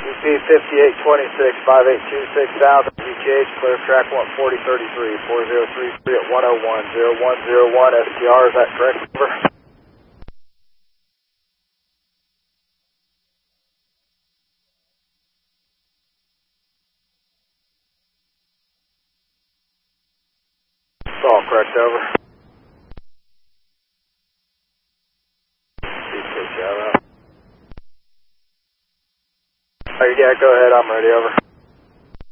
UP 5826, 5826,000, GTH, clear track 14033, 4033 at 101, 0101, STR, is that correct? Over. It's all correct, over. GTH, yeah, go ahead, I'm ready, over.